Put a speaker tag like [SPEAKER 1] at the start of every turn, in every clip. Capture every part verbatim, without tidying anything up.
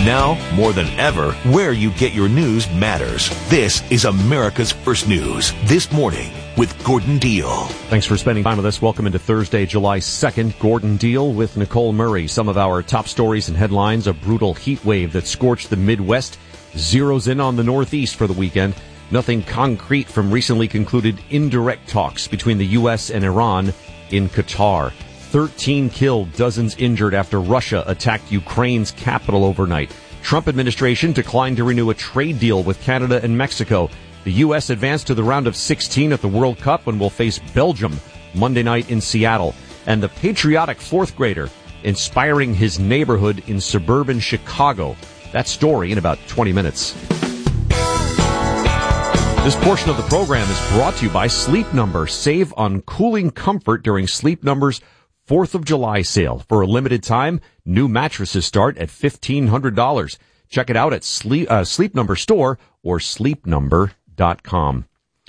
[SPEAKER 1] Now, more than ever, where you get your news matters. This is America's First News. This morning with Gordon Deal.
[SPEAKER 2] Thanks for spending time with us. Welcome into Thursday, July second. Gordon Deal with Nicole Murray. Some of our top stories and headlines: a brutal heat wave that scorched the Midwest zeroes in on the Northeast for the weekend. Nothing concrete from recently concluded indirect talks between the U S and Iran in Qatar. thirteen killed, dozens injured after Russia attacked Ukraine's capital overnight. Trump administration declined to renew a trade deal with Canada and Mexico. The U S advanced to the round of sixteen at the World Cup and will face Belgium Monday night in Seattle. And the patriotic fourth grader inspiring his neighborhood in suburban Chicago. That story in about twenty minutes. This portion of the program is brought to you by Sleep Number. Save on cooling comfort during Sleep Number's fourth of July sale. For a limited time, new mattresses start at fifteen hundred dollars. Check it out at Sleep, uh, Sleep Number store or sleep number dot com.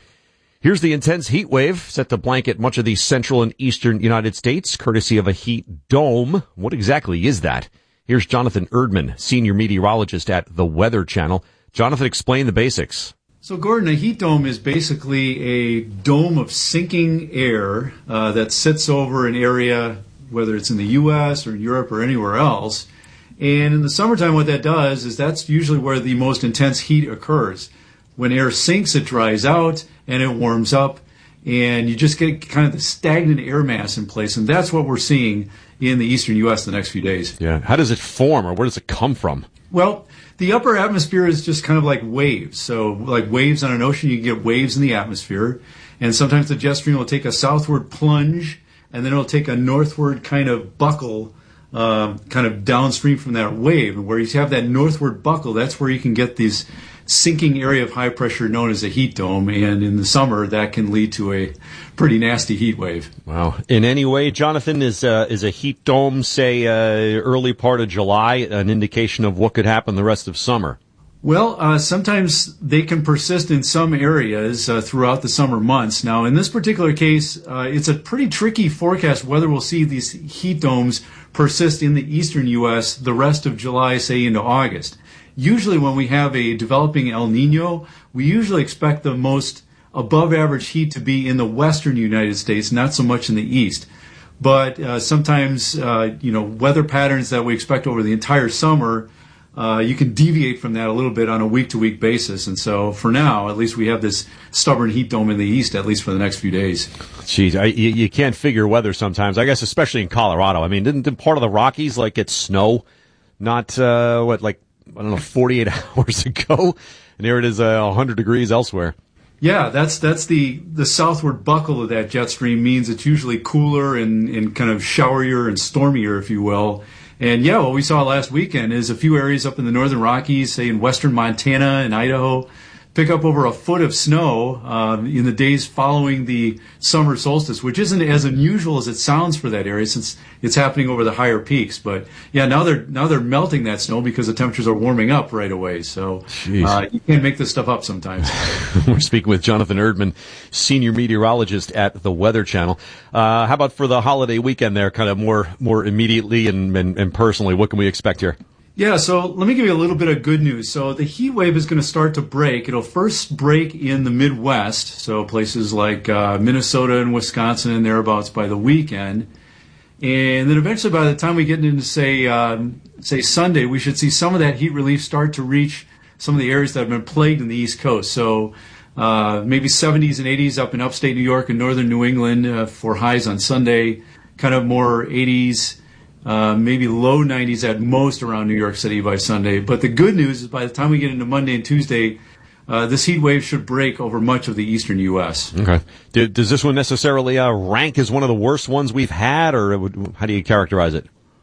[SPEAKER 2] Here's the intense heat wave set to blanket much of the central and eastern United States, courtesy of a heat dome. What exactly is that? Here's Jonathan Erdman, senior meteorologist at the Weather Channel. Jonathan, explain the basics.
[SPEAKER 3] So, Gordon, a heat dome is basically a dome of sinking air uh, that sits over an area, whether it's in the U S or Europe or anywhere else. And in the summertime, what that does is that's usually where the most intense heat occurs. When air sinks, it dries out and it warms up, and you just get kind of the stagnant air mass in place. And that's what we're seeing in the eastern U S the next few days.
[SPEAKER 2] Yeah. How does it form, or where does it come from?
[SPEAKER 3] Well, the upper atmosphere is just kind of like waves. So like waves on an ocean, you get waves in the atmosphere. And sometimes the jet stream will take a southward plunge, and then it'll take a northward kind of buckle, uh, kind of downstream from that wave. And where you have that northward buckle, that's where you can get these sinking area of high pressure known as a heat dome. And in the summer, that can lead to a pretty nasty heat wave.
[SPEAKER 2] Wow. In any way, Jonathan, is uh, is a heat dome, say, uh, early part of July, an indication of what could happen the rest of summer?
[SPEAKER 3] Well, uh, sometimes they can persist in some areas uh, throughout the summer months. Now, in this particular case, uh, it's a pretty tricky forecast whether we'll see these heat domes persist in the eastern U S the rest of July, say into August. Usually when we have a developing El Nino, we usually expect the most above average heat to be in the western United States, not so much in the east. But uh, sometimes, uh, you know, weather patterns that we expect over the entire summer, uh, you can deviate from that a little bit on a week-to-week basis. And so for now, at least we have this stubborn heat dome in the east, at least for the next few days.
[SPEAKER 2] Jeez, I, you, you can't figure weather sometimes, I guess, especially in Colorado. I mean, didn't, didn't part of the Rockies, like, get snow not, uh, what, like, I don't know, forty-eight hours ago, and here it is, uh, one hundred degrees elsewhere.
[SPEAKER 3] Yeah, that's that's the, the southward buckle of that jet stream means it's usually cooler and, and kind of showerier and stormier, if you will. And yeah, what we saw last weekend is a few areas up in the northern Rockies, say in western Montana and Idaho, pick up over a foot of snow uh, in the days following the summer solstice, which isn't as unusual as it sounds for that area since it's happening over the higher peaks. But yeah, now they're now they're melting that snow because the temperatures are warming up right away. So uh, you can't make this stuff up sometimes.
[SPEAKER 2] We're speaking with Jonathan Erdman, senior meteorologist at the Weather Channel. Uh, how about for the holiday weekend there, kind of more more immediately and, and, and personally, what can we expect here?
[SPEAKER 3] Yeah, so let me give you a little bit of good news. So the heat wave is going to start to break. It'll first break in the Midwest, so places like uh, Minnesota and Wisconsin and thereabouts by the weekend. And then eventually by the time we get into, say, um, say Sunday, we should see some of that heat relief start to reach some of the areas that have been plagued in the East Coast. So uh, maybe seventies and eighties up in upstate New York and northern New England uh, for highs on Sunday, kind of more eighties. Uh, maybe low nineties at most around New York City by Sunday. But the good news is by the time we get into Monday and Tuesday, uh, this heat wave should break over much of the eastern U S.
[SPEAKER 2] Okay. Do, does this one necessarily uh, rank as one of the worst ones we've had, or would, how do you characterize it?